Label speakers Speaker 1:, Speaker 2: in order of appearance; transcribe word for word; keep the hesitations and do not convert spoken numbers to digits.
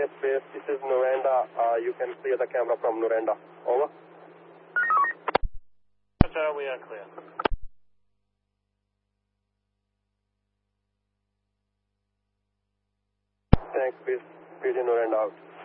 Speaker 1: H base. This is Noranda. Uh, you can clear the camera from Noranda. Over.
Speaker 2: Roger, we are clear.
Speaker 1: Thanks, please. P J Noranda out.